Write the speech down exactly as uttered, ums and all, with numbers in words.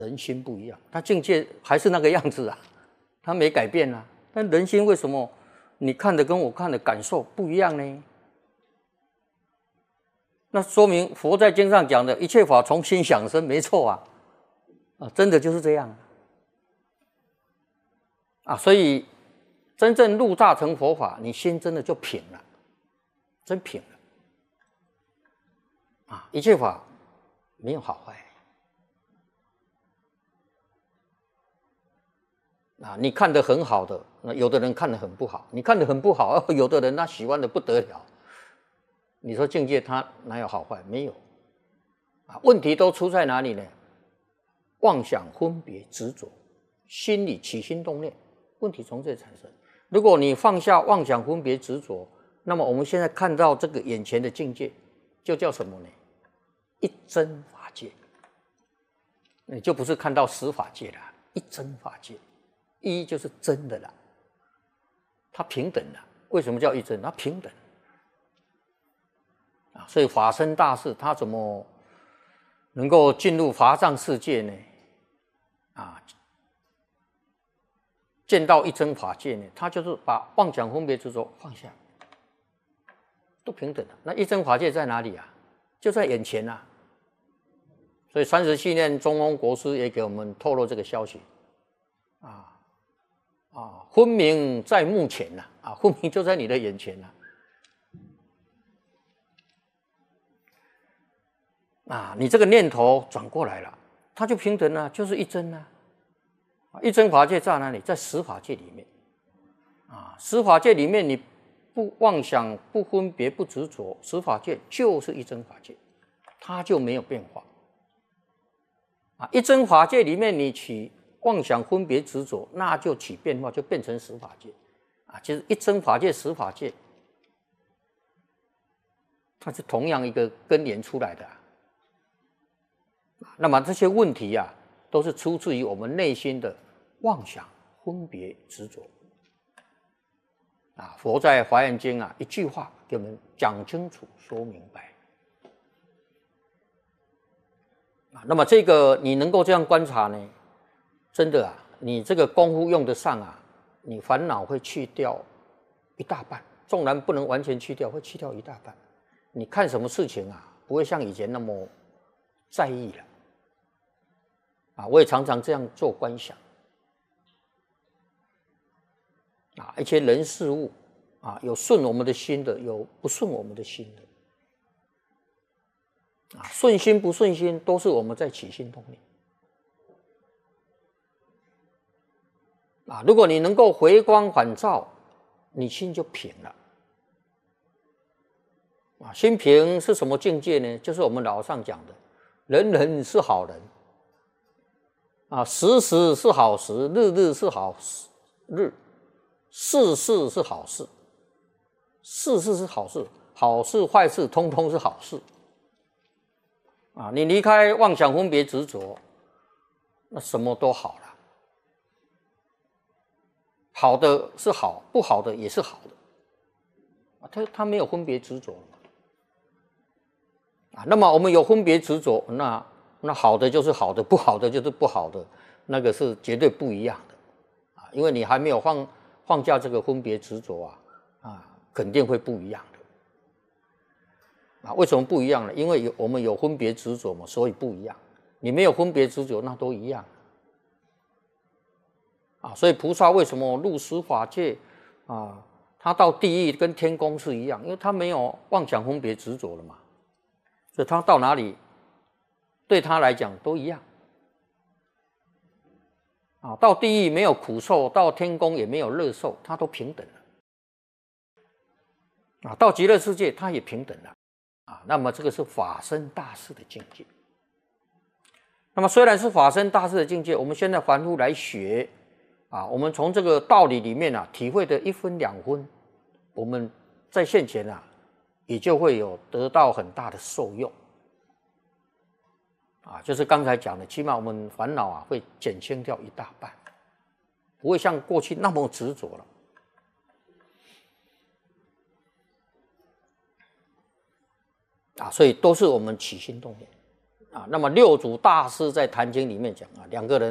人心不一样，他境界还是那个样子啊，他没改变啊。但人心为什么你看的跟我看的感受不一样呢？那说明佛在经上讲的一切法从心想生，没错啊，啊，真的就是这样啊。所以真正入大乘佛法，你心真的就平了，真平了啊！一切法没有好坏啊。你看得很好的，那有的人看得很不好；你看得很不好，有的人他喜欢的不得了。你说境界它哪有好坏？没有啊。问题都出在哪里呢？妄想、分别、执着，心里起心动念，问题从这里产生。如果你放下妄想、分别、执着，那么我们现在看到这个眼前的境界，就叫什么呢？一真法界。你就不是看到实法界了，一真法界，一就是真的了，它平等了。为什么叫一真？它平等啊。所以法身大士他怎么能够进入法藏世界呢？啊，见到一真法界呢，他就是把妄想、分别、执着放下，都平等了。那一真法界在哪里啊？就在眼前啊。所以三十系念中翁国师也给我们透露这个消息啊啊，分明在目前呐啊，分明就在你的眼前呐啊，你这个念头转过来了，它就平等了，就是一真啊。一真法界在哪里？在十法界里面啊，十法界里面你不妄想、不分别、不执着，十法界就是一真法界，它就没有变化。啊，一真法界里面你起妄想、分别、执着，那就起变化，就变成十法界啊。其实一真法界、十法界，它是同样一个根源出来的啊。那么这些问题啊，都是出自于我们内心的妄想、分别、执着啊。佛在《华严经》啊，一句话给我们讲清楚、说明白。那么这个你能够这样观察呢，真的啊，你这个功夫用得上啊，你烦恼会去掉一大半，纵然不能完全去掉，会去掉一大半。你看什么事情啊，不会像以前那么在意了啊。我也常常这样做观想啊，一些人事物啊，有顺我们的心的，有不顺我们的心的。啊，顺心不顺心都是我们在起心动念啊。如果你能够回光返照，你心就平了啊。心平是什么境界呢？就是我们老上讲的，人人是好人啊，时时是好时，日日是好日，事事是好事，事事是好事，好事坏事通通是好事。啊，你离开妄想、分别、执着，那什么都好了。好的是好，不好的也是好的。啊，他他没有分别执着了嘛。啊，那么我们有分别执着，那那好的就是好的，不好的就是不好的，那个是绝对不一样的。啊，因为你还没有放放下这个分别执着啊，啊，肯定会不一样的。啊，为什么不一样呢？因为有我们有分别执着嘛，所以不一样。你没有分别执着，那都一样。啊，所以菩萨为什么入十法界啊？他到地狱跟天宫是一样，因为他没有妄想、分别、执着了嘛，所以他到哪里，对他来讲都一样。啊，到地狱没有苦受，到天宫也没有乐受，他都平等了。啊，到极乐世界他也平等了。啊，那么这个是法身大士的境界。那么虽然是法身大士的境界，我们现在凡夫来学啊，我们从这个道理里面啊，体会的一分两分，我们在现前啊，也就会有得到很大的受用。啊，就是刚才讲的，起码我们烦恼啊会减轻掉一大半，不会像过去那么执着了。啊，所以都是我们起心动念啊。那么六祖大师在《坛经》里面讲啊，两个人。